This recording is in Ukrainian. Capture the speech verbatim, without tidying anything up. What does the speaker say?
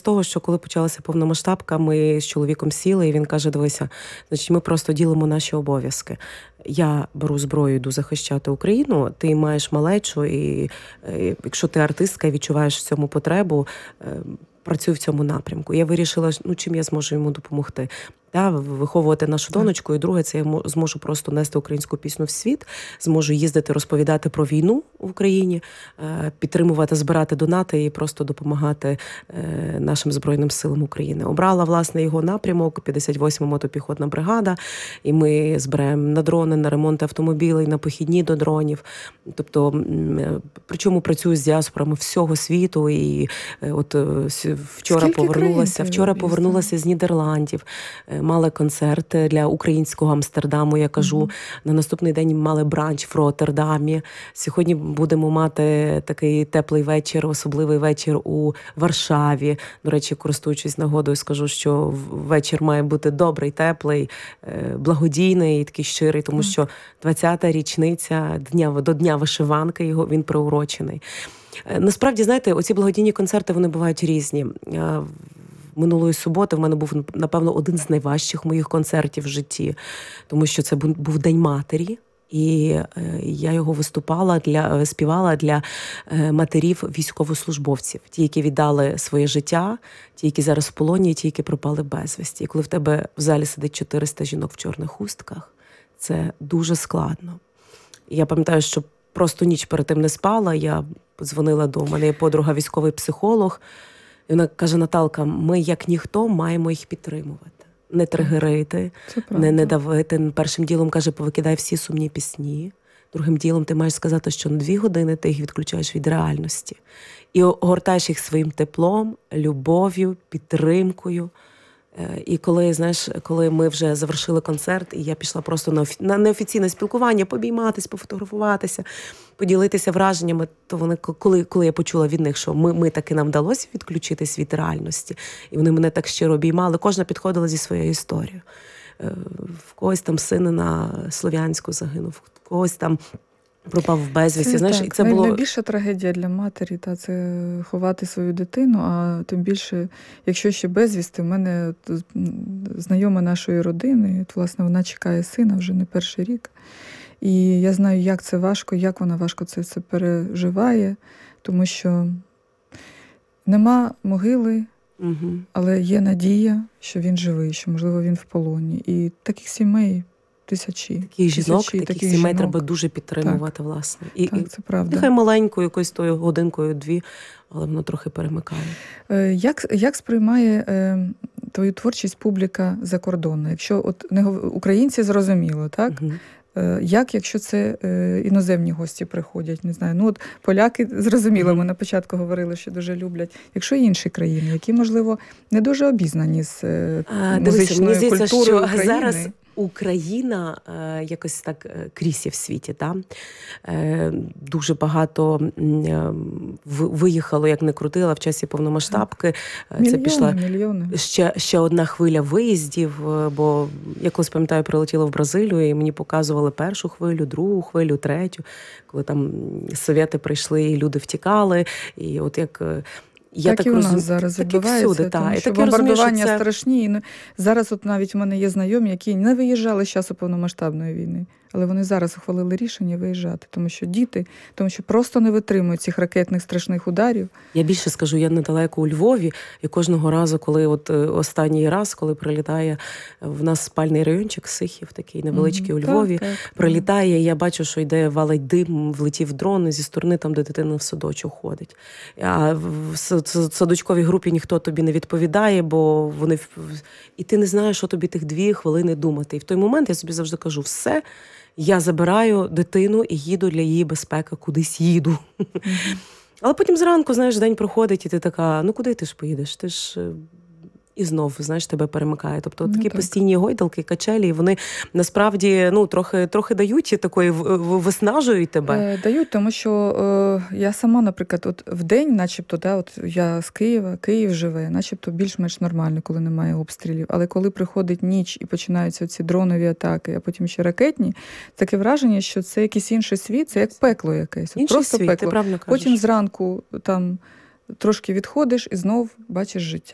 того, що коли почалася повномасштабка, ми з чоловіком сіли, і він каже: дивися, значить, ми просто ділимо наші обов'язки. Я беру зброю, йду захищати Україну, ти маєш малечу, і е, якщо ти артистка і відчуваєш в цьому потребу, е, працюй в цьому напрямку. Я вирішила, ну, чим я зможу йому допомогти. Та, виховувати нашу донечку, і друге, це я зможу просто нести українську пісню в світ, зможу їздити, розповідати про війну в Україні, підтримувати, збирати донати і просто допомагати нашим Збройним силам України. Обрала, власне, його напрямок, п'ятдесят восьма мотопіхотна бригада, і ми збираємо на дрони, на ремонт автомобілів, на похідні до дронів. Тобто, причому працюю з діаспорами всього світу, і от вчора Скільки повернулася, країн вчора повернулася з Нідерландів. Мали концерт для українського Амстердаму, я кажу. Mm-hmm. На наступний день мали бранч в Роттердамі. Сьогодні будемо мати такий теплий вечір, особливий вечір у Варшаві. До речі, користуючись нагодою, скажу, що вечір має бути добрий, теплий, благодійний і такий щирий, тому mm-hmm. що двадцята річниця дня, до Дня вишиванки його він приурочений. Насправді, знаєте, оці благодійні концерти, вони бувають різні. Минулої суботи в мене був, напевно, один з найважчих моїх концертів в житті, тому що це був День матері, і я його виступала для, співала для матерів військовослужбовців, ті, які віддали своє життя, ті, які зараз в полоні, ті, які пропали безвісті. І коли в тебе в залі сидить чотириста жінок в чорних хустках, це дуже складно. І я пам'ятаю, що просто ніч перед тим не спала, я подзвонила до мене, є подруга військовий психолог, і вона каже: Наталка, ми, як ніхто, маємо їх підтримувати. Не тригерити, не, не давити. Першим ділом, каже, повикидай всі сумні пісні. Другим ділом ти маєш сказати, що на дві години ти їх відключаєш від реальності. І огортаєш їх своїм теплом, любов'ю, підтримкою. І коли, знаєш, коли ми вже завершили концерт, і я пішла просто на, офі... на неофіційне спілкування, побійматись, пофотографуватися, поділитися враженнями, то вони, коли, коли я почула від них, що ми, ми таки нам вдалося відключитись від реальності, і вони мене так щиро обіймали, кожна підходила зі своєю історією. В когось там син на Слов'янську загинув, в когось там пропав в безвісті. Це, знаєш, так. І це було... Найбільша трагедія для матері, та, це ховати свою дитину, а тим більше, якщо ще безвісти, в мене знайома нашої родини, от, власне, вона чекає сина вже не перший рік. І я знаю, як це важко, як вона важко це все переживає, тому що нема могили, угу. але є надія, що він живий, що, можливо, він в полоні. І таких сімей тисячі. Таких жінок, тисячі, таких, таких сімей жінок. Треба дуже підтримувати, так. власне. І, так, це правда. Нехай маленькою, якоюсь тою годинкою-дві, але воно трохи перемикає. Як, як сприймає е, твою творчість публіка закордонна? Якщо от не українці, зрозуміло, так? Угу. Як, якщо це е, іноземні гості приходять, не знаю. Ну, от поляки, зрозуміло, mm-hmm. ми на початку говорили, що дуже люблять. Якщо інші країни, які, можливо, не дуже обізнані з е, а, музичною дивися, культурою що України. Зараз Україна е, якось так крісє в світі. Та? Е, дуже багато е, виїхало, як не крутила, в часі повномасштабки. Мільйони, Це пішла мільйони. Ще, ще одна хвиля виїздів, бо я колись, пам'ятаю, прилетіла в Бразилію, і мені показували першу хвилю, другу хвилю, третю, коли там совєти прийшли, і люди втікали, і от як... Я так, так і у нас розум... зараз так відбувається, всюди, тому та. що так бомбардування розумію, що це... страшні. І зараз от навіть в мене є знайомі, які не виїжджали з часу повномасштабної війни, але вони зараз ухвалили рішення виїжджати, тому що діти, тому що просто не витримують цих ракетних страшних ударів. Я більше скажу, я недалеко у Львові, і кожного разу, коли от останній раз, коли прилітає в нас спальний райончик Сихів, такий невеличкий mm-hmm. у Львові, так, так, прилітає, і я бачу, що йде, валить дим, влетів дрон зі сторони, там, де дитина в садочок ходить. А в садочковій групі ніхто тобі не відповідає, бо вони... І ти не знаєш, що тобі тих дві хвилини думати. І в той момент я собі завжди кажу, все, я забираю дитину і їду для її безпеки, кудись їду. Mm-hmm. Але потім зранку, знаєш, день проходить, і ти така, ну куди ти ж поїдеш? Ти ж... І знов, знаєш, тебе перемикає. Тобто такі ну, постійні гойдалки, качелі, вони насправді ну, трохи, трохи дають, такої виснажують тебе. Е, дають, тому що е, я сама, наприклад, от в день, начебто, да, от я з Києва, Київ живе, начебто більш-менш нормально, коли немає обстрілів. Але коли приходить ніч і починаються ці дронові атаки, а потім ще ракетні, таке враження, що це якийсь інший світ, це як пекло якесь. Інший просто світ, пекло. Ти правильно кажеш. Потім зранку там трошки відходиш і знов бачиш життя.